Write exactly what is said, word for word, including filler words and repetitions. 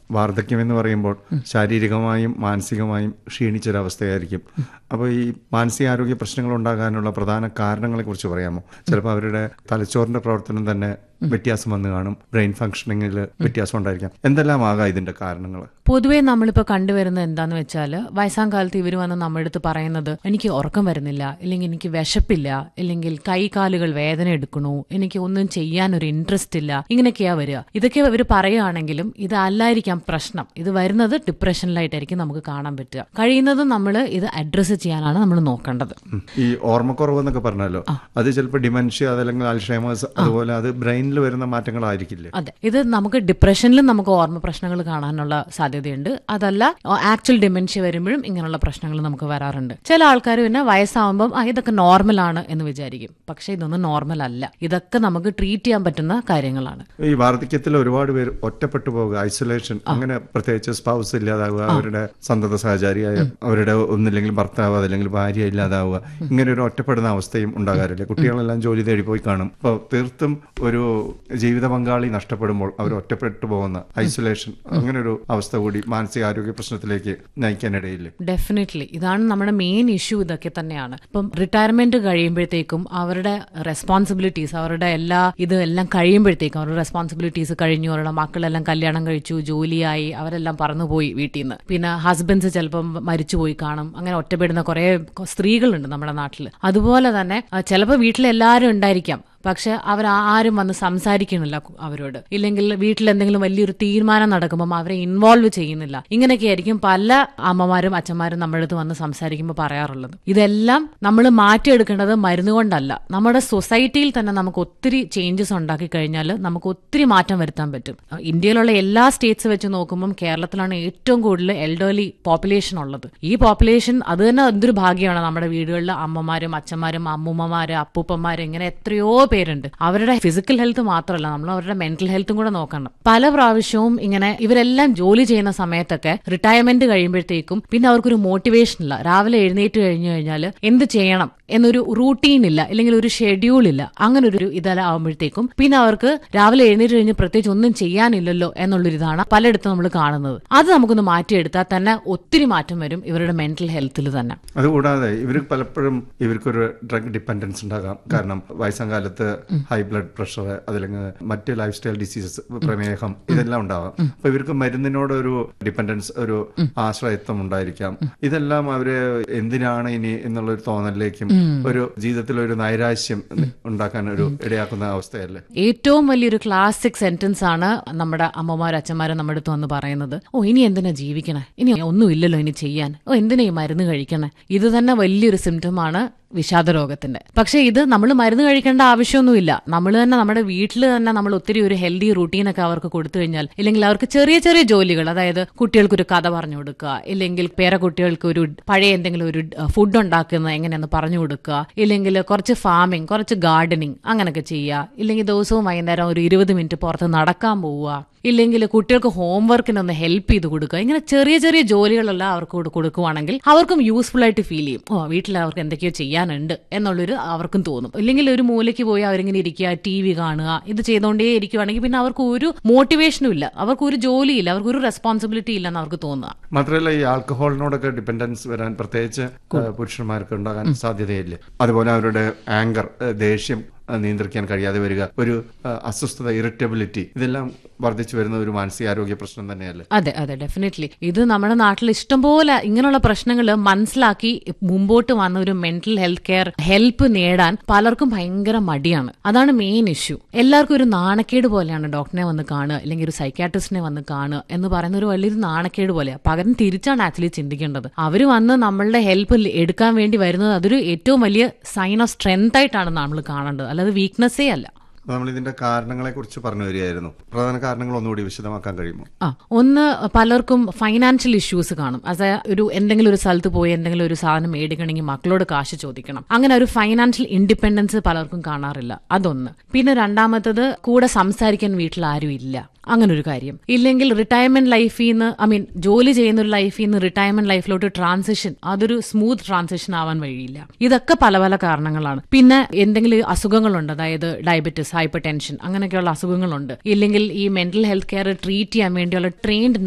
വാർദ്ധക്യം എന്ന് പറയുമ്പോൾ ശാരീരികമായും മാനസികമായും ക്ഷീണിച്ചൊരവസ്ഥയായിരിക്കും. അപ്പോൾ ഈ മാനസികാരോഗ്യ പ്രശ്നങ്ങൾ ഉണ്ടാകാനുള്ള പ്രധാന കാരണങ്ങളെ കുറിച്ച് പറയാമോ? ചിലപ്പോൾ അവരുടെ തലച്ചോറിന്റെ പ്രവർത്തനം തന്നെ വ്യത്യാസം വന്ന് കാണും, ബ്രെയിൻ ഫംഗ്ഷനിങ്ങിൽ വ്യത്യാസം ഉണ്ടായിരിക്കാം. എന്തെല്ലാം ആകാം ഇതിന്റെ കാരണങ്ങൾ? പൊതുവേ നമ്മളിപ്പോൾ കണ്ടുവരുന്നത് എന്താന്ന് വെച്ചാൽ, വയസ്സാം കാലത്ത് ഇവർ വന്ന് നമ്മുടെ അടുത്ത് പറയുന്നത് എനിക്ക് ഉറക്കം വരുന്നില്ല, ഇല്ലെങ്കിൽ എനിക്ക് വിശപ്പില്ല, ഇല്ലെങ്കിൽ കൈകാലുകൾ വേദന എടുക്കണു, എനിക്ക് ഒന്നും ചെയ്യാൻ ഒരു ഇൻട്രസ്റ്റ് ഇല്ല, ഇങ്ങനെയൊക്കെയാ വരിക. ഇതൊക്കെ ഇവർ പറയുകയാണെങ്കിലും ഇതല്ലായിരിക്കാം പ്രശ്നം. ഇത് വരുന്നത് ഡിപ്രഷനിലായിട്ടായിരിക്കും നമുക്ക് കാണാൻ പറ്റുക. കഴിയുന്നതും നമ്മൾ ഇത് അഡ്രസ്സ് ചെയ്യാനാണ് നമ്മൾ നോക്കേണ്ടത്. ഈ ഓർമ്മക്കുറവ് എന്നൊക്കെ പറഞ്ഞല്ലോ, അത് ചിലപ്പോൾ ഡിമെൻഷ്യ അതല്ലെങ്കിൽ അൽഷൈമേഴ്സ് അതുപോലെ അത് ബ്രെയിനിൽ വരുന്ന മാറ്റങ്ങളായിരിക്കില്ലേ? അതെ, ഇത് നമുക്ക് ഡിപ്രഷനിലും നമുക്ക് ഓർമ്മ പ്രശ്നങ്ങൾ കാണാനുള്ള സാധ്യതയുണ്ട്. അതല്ല ആക്ച്വൽ ഡിമെൻഷ്യ വരുമ്പോഴും ഇങ്ങനെയുള്ള പ്രശ്നങ്ങൾ നമുക്ക് വരാറുണ്ട്. ചില ആൾക്കാർ പിന്നെ വയസ്സാവുമ്പം ഇതൊക്കെ നോർമലാണ് എന്ന് വിചാരിക്കും. പക്ഷെ ഇതൊന്നും നോർമൽ അല്ല. ഇതൊക്കെ നമുക്ക് ട്രീറ്റ് ചെയ്യാൻ പറ്റുന്ന കാര്യങ്ങളാണ്. ഈ വാർദ്ധക്യത്തിൽ ഒരുപാട് പേര് ഒറ്റപ്പെട്ടു പോവുക, ഐസൊലേഷൻ, അങ്ങനെ പ്രത്യേകിച്ച് സ്പൗസ് ഇല്ലാതാവുക, അവരുടെ സന്തത സഹചാരിയായ അവരുടെ ഒന്നില്ലെങ്കിൽ ഭർത്താവ് അതല്ലെങ്കിൽ ഭാര്യ ഇല്ലാതാവുക, ഇങ്ങനെ ഒരു ഒറ്റപ്പെടുന്ന അവസ്ഥയും ഉണ്ടാകാറില്ല. കുട്ടികളെല്ലാം ജോലി തേടി പോയി കാണും. അപ്പോൾ തീർത്തും ഒരു ജീവിത പങ്കാളി നഷ്ടപ്പെടുമ്പോൾ അവർ ഒറ്റപ്പെട്ടു പോകുന്ന ഐസൊലേഷൻ, അങ്ങനെ ഒരു അവസ്ഥ കൂടി മാനസികാരോഗ്യ പ്രശ്നത്തിലേക്ക് നയിക്കാനിടയില്ലേ? ഡെഫിനറ്റ്ലി ഇതാണ് നമ്മുടെ മെയിൻ ഇഷ്യൂ. ഇതൊക്കെ തന്നെയാണ്. ഇപ്പം റിട്ടയർമെന്റ് കഴിയുമ്പോഴത്തേക്കും അവരുടെ റെസ്പോൺസിബിലിറ്റീസ്, അവരുടെ എല്ലാ ഇത് എല്ലാം കഴിയുമ്പോഴത്തേക്കും അവരുടെ റെസ്പോൺസിബിലിറ്റീസ് കഴിഞ്ഞു, അവരുടെ മക്കളെല്ലാം കല്യാണം കഴിച്ചു, ജോലിയായി, അവരെല്ലാം പറന്നുപോയി വീട്ടിൽ നിന്ന്. പിന്നെ ഹസ്ബൻഡ്സ് ചിലപ്പം മരിച്ചുപോയി കാണും. അങ്ങനെ ഒറ്റപ്പെടുന്ന കുറെ സ്ത്രീകളുണ്ട് നമ്മുടെ നാട്ടിൽ. അതുപോലെ തന്നെ ചിലപ്പോൾ വീട്ടിലെല്ലാവരും ഉണ്ടായിരിക്കാം, പക്ഷെ അവർ ആരും വന്ന് സംസാരിക്കണില്ല അവരോട്. ഇല്ലെങ്കിൽ വീട്ടിൽ എന്തെങ്കിലും വലിയൊരു തീരുമാനം നടക്കുമ്പോൾ അവരെ ഇൻവോൾവ് ചെയ്യുന്നില്ല. ഇങ്ങനെയൊക്കെ ആയിരിക്കും പല അമ്മമാരും അച്ഛന്മാരും നമ്മുടെ അടുത്ത് വന്ന് സംസാരിക്കുമ്പോൾ പറയാറുള്ളത്. ഇതെല്ലാം നമ്മൾ മാറ്റിയെടുക്കേണ്ടത് മരുന്ന് കൊണ്ടല്ല, നമ്മുടെ സൊസൈറ്റിയിൽ തന്നെ നമുക്ക് ഒത്തിരി ചേഞ്ചസ് ഉണ്ടാക്കി കഴിഞ്ഞാൽ നമുക്ക് ഒത്തിരി മാറ്റം വരുത്താൻ പറ്റും. ഇന്ത്യയിലുള്ള എല്ലാ സ്റ്റേറ്റ്സ് വെച്ച് നോക്കുമ്പോൾ കേരളത്തിലാണ് ഏറ്റവും കൂടുതൽ എൽഡർലി പോപ്പുലേഷൻ ഉള്ളത്. ഈ പോപ്പുലേഷൻ അത് തന്നെ എന്തൊരു ഭാഗ്യമാണ്. നമ്മുടെ വീടുകളിൽ അമ്മമാരും അച്ഛന്മാരും അമ്മൂമ്മമാര് അപ്പൂപ്പന്മാര് ഇങ്ങനെ എത്രയോ പേരുണ്ട്. അവരുടെ ഫിസിക്കൽ ഹെൽത്ത് മാത്രമല്ല, നമ്മൾ അവരുടെ മെന്റൽ ഹെൽത്തും കൂടെ നോക്കണം. പല പ്രാവശ്യവും ഇങ്ങനെ ഇവരെല്ലാം ജോലി ചെയ്യുന്ന സമയത്തൊക്കെ റിട്ടയർമെന്റ് കഴിയുമ്പോഴത്തേക്കും പിന്നെ അവർക്കൊരു മോട്ടിവേഷൻ ഇല്ല. രാവിലെ എഴുന്നേറ്റ് കഴിഞ്ഞു കഴിഞ്ഞാൽ എന്ത് ചെയ്യണം എന്നൊരു റൂട്ടീൻ ഇല്ല, അല്ലെങ്കിൽ ഒരു ഷെഡ്യൂൾ ഇല്ല. അങ്ങനെ ഒരു ഇതെല്ലാം ആകുമ്പോഴത്തേക്കും പിന്നെ അവർക്ക് രാവിലെ എഴുന്നേറ്റ് കഴിഞ്ഞ് പ്രത്യേകിച്ച് ഒന്നും ചെയ്യാനില്ലല്ലോ എന്നുള്ളൊരിതാണ് പലയിടത്തും നമ്മൾ കാണുന്നത്. അത് നമുക്കൊന്ന് മാറ്റിയെടുത്താൽ തന്നെ ഒത്തിരി മാറ്റം വരും ഇവരുടെ മെന്റൽ ഹെൽത്തിൽ തന്നെ. അതുകൂടാതെ ഇവർ പലപ്പോഴും ഇവർക്കൊരു ഡ്രഗ് ഡിപ്പെൻഡൻസ് ഉണ്ടാകാം. കാരണം വയസ്സാം കാലത്ത് ഹൈ ബ്ലഡ് പ്രഷർ അതല്ലെങ്കിൽ മറ്റ് ലൈഫ് സ്റ്റൈൽ ഡിസീസസ്, പ്രമേഹം, ഇതെല്ലാം ഉണ്ടാവാം. അപ്പൊ ഇവർക്ക് മരുന്നിനോടൊരു ഡിപ്പെൻഡൻസ്, ഒരു ആശ്രയത്വം ഉണ്ടായിരിക്കാം. ഇതെല്ലാം അവര് എന്തിനാണ് ഇനി എന്നുള്ളൊരു തോന്നലിലേക്കും ഒരു ജീവിതത്തിൽ ഒരു നൈരാശ്യം ഉണ്ടാക്കാൻ ഒരു ഇടയാക്കുന്ന അവസ്ഥയല്ലേ? ഏറ്റവും വലിയൊരു ക്ലാസിക് സെന്റൻസ് ആണ് നമ്മുടെ അമ്മമാരും അച്ഛന്മാരും നമ്മുടെ അടുത്ത് വന്ന് പറയുന്നത്, ഓ ഇനി എന്തിനാ ജീവിക്കണേ, ഇനി ഒന്നും ഇല്ലല്ലോ ഇനി ചെയ്യാൻ, ഓ എന്തിനാ ഈ മരുന്ന് കഴിക്കണേ. ഇത് തന്നെ വലിയൊരു സിംറ്റമാണ് വിഷാദരോഗത്തിന്റെ. പക്ഷെ ഇത് നമ്മൾ മരുന്ന് കഴിക്കേണ്ട ആവശ്യമൊന്നുമില്ല. നമ്മൾ തന്നെ നമ്മുടെ വീട്ടിൽ തന്നെ നമ്മൾ ഒത്തിരി ഒരു ഹെൽത്തി റൂട്ടീനൊക്കെ അവർക്ക് കൊടുത്തു കഴിഞ്ഞാൽ, ഇല്ലെങ്കിൽ അവർക്ക് ചെറിയ ചെറിയ ജോലികൾ, അതായത് കുട്ടികൾക്കൊരു കഥ പറഞ്ഞു കൊടുക്കുക, ഇല്ലെങ്കിൽ പേരക്കുട്ടികൾക്ക് ഒരു പഴയ എന്തെങ്കിലും ഒരു ഫുഡ് ഉണ്ടാക്കുന്നത് എങ്ങനെയെന്ന് പറഞ്ഞു കൊടുക്കുക, ഇല്ലെങ്കിൽ കുറച്ച് ഫാമിംഗ്, കുറച്ച് ഗാർഡനിങ് അങ്ങനെയൊക്കെ ചെയ്യുക, ഇല്ലെങ്കിൽ ദിവസവും വൈകുന്നേരം ഒരു ഇരുപത് മിനിറ്റ് പുറത്ത് നടക്കാൻ പോവുക, ഇല്ലെങ്കിൽ കുട്ടികൾക്ക് ഹോംവർക്കിനൊന്ന് ഹെൽപ്പ് ചെയ്ത് കൊടുക്കുക. ഇങ്ങനെ ചെറിയ ചെറിയ ജോലികളെല്ലാം അവർക്ക് കൊടുക്കുവാണെങ്കിൽ അവർക്കും യൂസ്ഫുൾ ആയിട്ട് ഫീൽ ചെയ്യും. ഓ വീട്ടിൽ അവർക്ക് എന്തൊക്കെയോ ചെയ്യാനുണ്ട് എന്നുള്ളൊരു അവർക്കും തോന്നും. ഇല്ലെങ്കിൽ ഒരു മൂലയ്ക്ക് പോയി അവരിങ്ങനെ ഇരിക്കുക, ടി വി കാണുക, ഇത് ചെയ്തുകൊണ്ടേ ഇരിക്കുവാണെങ്കിൽ പിന്നെ അവർക്ക് ഒരു മോട്ടിവേഷനും ഇല്ല, അവർക്ക് ഒരു ജോലിയില്ല, അവർക്ക് ഒരു റെസ്പോൺസിബിലിറ്റി ഇല്ലെന്ന് അവർക്ക് തോന്നുക. മാത്രമല്ല ഈ ആൽക്കഹോളിനോടൊക്കെ ഡിപ്പെൻഡൻസ് വരാൻ പ്രത്യേകിച്ച് പുരുഷന്മാർക്ക് ഉണ്ടാകാൻ സാധ്യതയില്ല. അതുപോലെ അവരുടെ ആങ്കർ, ദേഷ്യം നിയന്ത്രിക്കാൻ കഴിയാതെ വരിക, ഒരു അസ്വസ്ഥത, ഇറിറ്റബിലിറ്റി, ഇതെല്ലാം വർദ്ധിച്ചു വരുന്ന ഒരു മാനസികാരോഗ്യ പ്രശ്നം തന്നെയല്ലേ? അതെ അതെ ഡെഫിനറ്റ്ലി. ഇത് നമ്മുടെ നാട്ടിൽ ഇഷ്ടംപോലെ ഇങ്ങനെയുള്ള പ്രശ്നങ്ങൾ മനസ്സിലാക്കി മുമ്പോട്ട് വന്ന ഒരു മെന്റൽ ഹെൽത്ത് കെയർ ഹെൽപ്പ് നേടാൻ പലർക്കും ഭയങ്കര മടിയാണ്. അതാണ് മെയിൻ ഇഷ്യൂ. എല്ലാവർക്കും ഒരു നാണക്കേട് പോലെയാണ് ഡോക്ടറിനെ വന്ന് കാണുക, അല്ലെങ്കിൽ ഒരു സൈക്യാട്രിസ്റ്റിനെ വന്ന് കാണുക എന്ന് പറയുന്ന ഒരു വലിയൊരു നാണക്കേട് പോലെയാണ്. പകരം തിരിച്ചാണ് ആക്ച്വലി ചിന്തിക്കേണ്ടത്. അവർ വന്ന് നമ്മളുടെ ഹെൽപ്പ് എടുക്കാൻ വേണ്ടി വരുന്നത് അതൊരു ഏറ്റവും വലിയ സൈൻ ഓഫ് സ്ട്രെങ്ത് ആയിട്ടാണ് നമ്മൾ കാണേണ്ടത്, അല്ലാതെ വീക്ക്നെസ്സേ അല്ല. നമ്മൾ ഇതിന്റെ കാരണങ്ങളെ കുറിച്ച് പറഞ്ഞു വരികയായിരുന്നു. പ്രധാന കാരണങ്ങൾ ഒന്നുകൂടി വിശദമാക്കാൻ കഴിയുമോ? ആ ഒന്ന് പലർക്കും ഫൈനാൻഷ്യൽ ഇഷ്യൂസ് കാണും. അതായത് ഒരു എന്തെങ്കിലും ഒരു സ്ഥലത്ത് പോയി എന്തെങ്കിലും ഒരു സാധനം മേടിക്കണമെങ്കിൽ മക്കളോട് കാശ് ചോദിക്കണം. അങ്ങനെ ഒരു ഫൈനാൻഷ്യൽ ഇൻഡിപെൻഡൻസ് പലർക്കും കാണാറില്ല. അതൊന്ന്. പിന്നെ രണ്ടാമത്തത് കൂടെ സംസാരിക്കാൻ വീട്ടിൽ ആരും ഇല്ല, അങ്ങനൊരു കാര്യം. ഇല്ലെങ്കിൽ റിട്ടയർമെന്റ് ലൈഫിൽ നിന്ന് ഐ മീൻ ജോലി ചെയ്യുന്ന ഒരു ലൈഫിൽ നിന്ന് റിട്ടയർമെന്റ് ലൈഫിലോട്ട് ട്രാൻസിഷൻ, അതൊരു സ്മൂത്ത് ട്രാൻസിഷൻ ആവാൻ വഴിയില്ല. ഇതൊക്കെ പല പല കാരണങ്ങളാണ്. പിന്നെ എന്തെങ്കിലും അസുഖങ്ങളുണ്ട്, അതായത് ഡയബറ്റിസ്, ഹൈപ്പർ ടെൻഷൻ, അങ്ങനെയൊക്കെയുള്ള അസുഖങ്ങളുണ്ട്. ഇല്ലെങ്കിൽ ഈ മെന്റൽ ഹെൽത്ത് കെയർ ട്രീറ്റ് ചെയ്യാൻ വേണ്ടിയുള്ള ട്രെയിൻഡ്